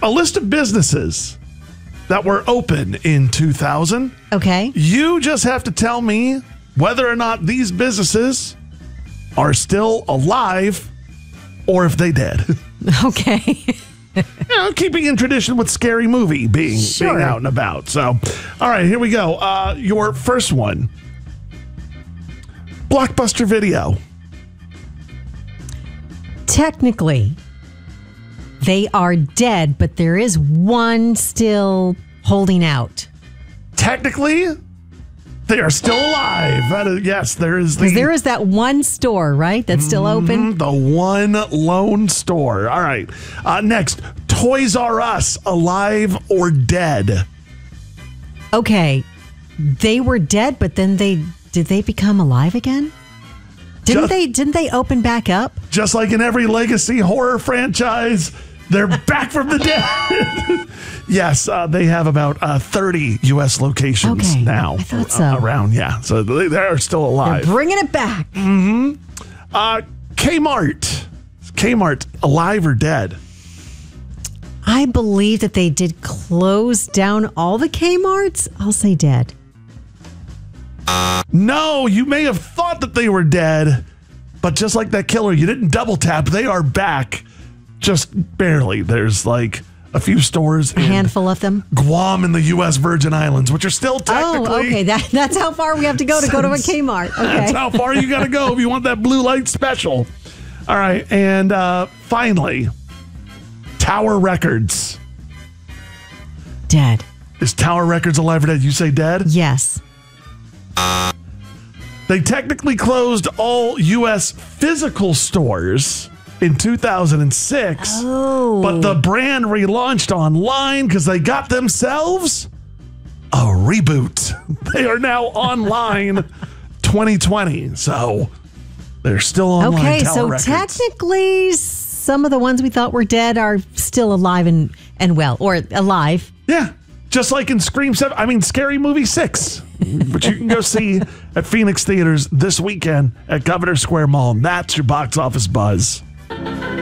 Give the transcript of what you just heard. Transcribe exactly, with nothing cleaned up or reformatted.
a list of businesses that were open in two thousand. Okay. You just have to tell me whether or not these businesses are still alive or if they dead. Okay. You know, keeping in tradition with Scary Movie being, Sure. being out and about. So, all right, here we go. Uh, your first one. Blockbuster Video. Technically, they are dead, but there is one still holding out. Technically, they are still alive. That is, yes, there is the, Because there is that one store, right, that's still open. the one lone store. All right. Uh, next, Toys R Us, alive or dead? Okay, they were dead, but then they did they become alive again? Didn't Just- they? Didn't they open back up? Just like in every legacy horror franchise, they're back from the dead. Yes, uh, they have about uh, thirty U S locations Okay, now. I thought uh, so. Around, yeah. So they, they are still They're alive. bringing it back. Uh, Kmart. Kmart, alive or dead? I believe that they did close down all the Kmarts. I'll say dead. No, you may have thought that they were dead, but just like that killer, you didn't double tap. They are back, just barely. There's like a few stores A in handful of them. Guam and the U S Virgin Islands, which are still technically. Oh, okay. That, that's how far we have to go to go to a Kmart. Okay. That's how far you got to go if you want that blue light special. All right. And uh, finally, Tower Records. Dead. Is Tower Records alive or dead? You say dead? Yes. They technically closed all U S physical stores in two thousand six. Oh. But the brand relaunched online because they got themselves a reboot. They are now online twenty twenty. So they're still online. Okay, Tower so Records. technically, some of the ones we thought were dead are still alive and, and well, or alive. Yeah. Just like in Scream seven, I mean, Scary Movie six, which you can go see at Phoenix Theaters this weekend at Governor Square Mall. And that's your box office buzz.